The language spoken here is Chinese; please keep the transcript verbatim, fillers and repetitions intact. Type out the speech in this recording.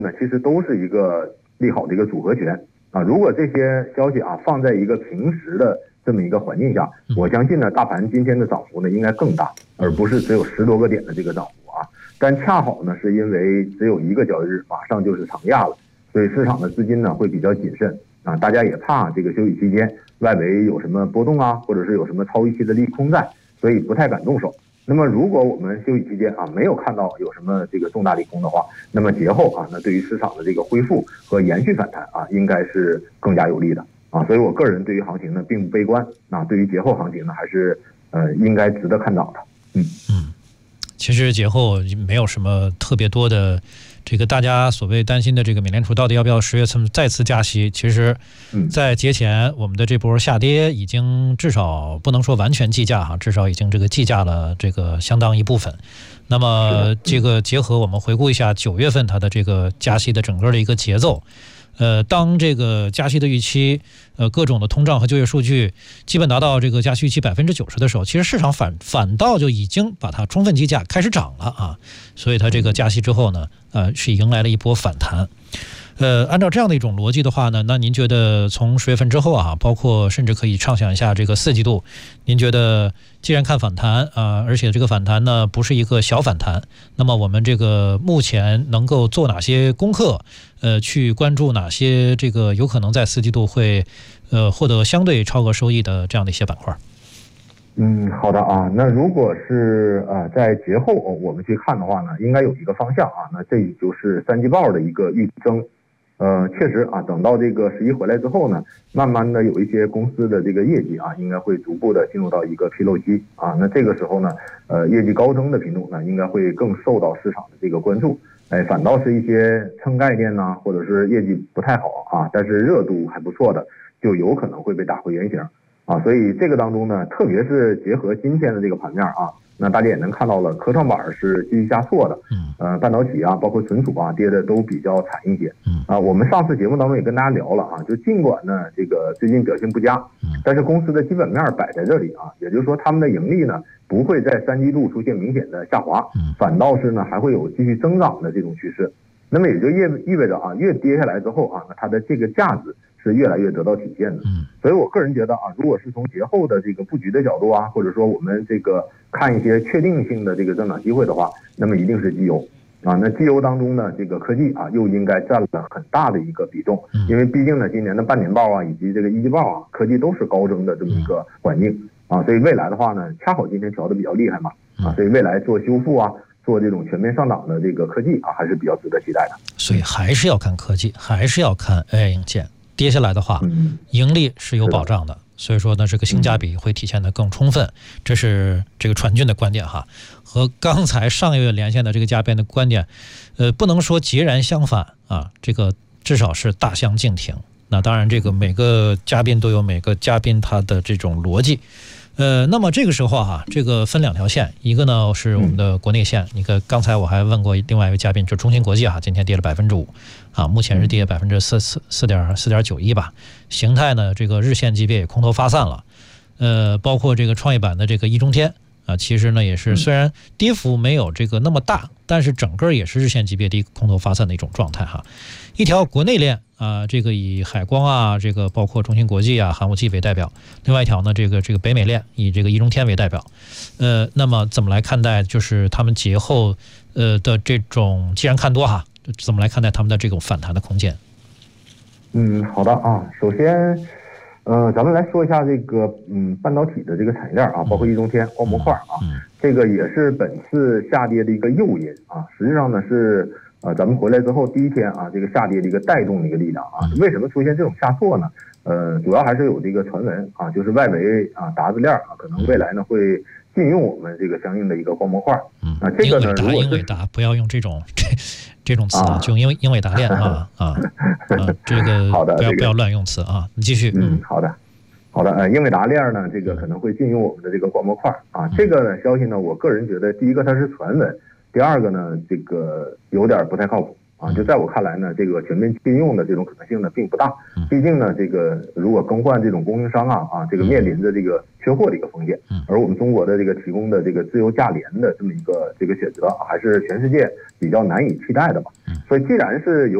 呢，其实都是一个利好的一个组合拳啊。如果这些消息啊放在一个平时的这么一个环境下，我相信呢，大盘今天的涨幅呢应该更大，而不是只有十多个点的这个涨幅啊。但恰好呢，是因为只有一个交易日，马上就是长假了，所以市场的资金呢会比较谨慎啊，大家也怕这个休息期间外围有什么波动啊，或者是有什么超预期的利空在，所以不太敢动手。那么如果我们休息期间啊没有看到有什么这个重大利空的话，那么节后啊，那对于市场的这个恢复和延续反弹啊，应该是更加有利的啊。所以我个人对于行情呢并不悲观啊，对于节后行情呢还是呃应该值得看涨的。嗯嗯。其实节后没有什么特别多的，这个大家所谓担心的这个美联储到底要不要十月份再次加息，其实在节前我们的这波下跌已经至少不能说完全计价哈，至少已经这个计价了这个相当一部分。那么这个结合我们回顾一下九月份它的这个加息的整个的一个节奏，呃，当这个加息的预期，呃，各种的通胀和就业数据基本达到这个加息预期百分之九十的时候，其实市场反反倒就已经把它充分计价，开始涨了啊。所以它这个加息之后呢，呃，是迎来了一波反弹。呃，按照这样的一种逻辑的话呢，那您觉得从十月份之后啊，包括甚至可以畅想一下这个四季度，您觉得既然看反弹啊，而且这个反弹呢不是一个小反弹，那么我们这个目前能够做哪些功课？呃，去关注哪些这个有可能在四季度会呃获得相对超额收益的这样的一些板块？ 嗯，好的啊。那如果是呃在节后我们去看的话呢，应该有一个方向啊，那这就是三季报的一个预增。呃，确实啊，等到这个十一回来之后呢，慢慢的有一些公司的这个业绩啊，应该会逐步的进入到一个披露期啊。那这个时候呢，呃，业绩高增的品种呢，应该会更受到市场的这个关注。哎，反倒是一些蹭概念呐、啊，或者是业绩不太好啊，但是热度还不错的，就有可能会被打回原形啊。所以这个当中呢，特别是结合今天的这个盘面啊，那大家也能看到了，科创板是继续下挫的，呃，半导体啊，包括存储啊，跌的都比较惨一些。啊，我们上次节目当中也跟大家聊了啊，就尽管呢这个最近表现不佳，但是公司的基本面摆在这里啊，也就是说他们的盈利呢不会在三季度出现明显的下滑，反倒是呢还会有继续增长的这种趋势。那么也就意意味着啊，越跌下来之后啊，那它的这个价值是越来越得到体现的。所以我个人觉得啊，如果是从节后的这个布局的角度啊，或者说我们这个看一些确定性的这个增长机会的话，那么一定是绩优啊。那绩优当中呢，这个科技啊又应该占了很大的一个比重，因为毕竟呢今年的半年报啊以及这个一季报啊，科技都是高增的这么一个环境啊，所以未来的话呢，恰好今天调的比较厉害嘛啊，所以未来做修复啊，做这种全面上涨的这个科技啊，还是比较值得期待的。 所以还是要看科技，还是要看 A I 硬件。跌下来的话，盈利是有保障的，所以说呢，这个性价比会体现得更充分。这是这个传俊的观点哈，和刚才上一位连线的这个嘉宾的观点，呃，不能说截然相反啊，这个至少是大相径庭。那当然，这个每个嘉宾都有每个嘉宾他的这种逻辑。呃，那么这个时候啊，这个分两条线，一个呢是我们的国内线，一个刚才我还问过另外一位嘉宾，就是中芯国际啊，今天跌了百分之五，啊，目前是跌百分之四四四点四点九一吧，形态呢这个日线级别也空头发散了，呃，包括这个创业板的这个易中天啊，其实呢也是虽然跌幅没有这个那么大，但是整个也是日线级别的一个空头发散的一种状态哈。一条国内链啊，这个以海光啊，这个包括中芯国际啊、寒武纪为代表；另外一条呢，这个这个北美链以这个易中天为代表。呃，那么怎么来看待就是他们节后呃的这种，既然看多哈，怎么来看待他们的这种反弹的空间？ 嗯，好的啊，首先，呃，咱们来说一下这个嗯半导体的这个产业链啊，包括易中天、光模块啊，这个也是本次下跌的一个诱因啊。实际上呢是。啊，咱们回来之后第一天啊，这个下跌的一个带动的一个力量啊，为什么出现这种下挫呢？呃，主要还是有这个传闻啊，就是外围啊达子链啊，可能未来呢会禁用我们这个相应的一个光模块。啊，这个呢，如果英伟达不要用这种这这种词啊，就英英伟达链啊啊啊，这个好的， 不要不要乱用词啊，你继续。 嗯，好的。好的，呃，英伟达链呢，这个可能会禁用我们的这个光模块啊。这个消息呢，我个人觉得，第一个它是传闻。第二个呢，这个有点不太靠谱啊，就在我看来呢，这个全面禁用的这种可能性呢并不大。毕竟呢，这个如果更换这种供应商啊啊，这个面临着这个缺货的一个风险。而我们中国的这个提供的这个自由价廉的这么一个这个选择，还是全世界比较难以替代的吧。所以既然是由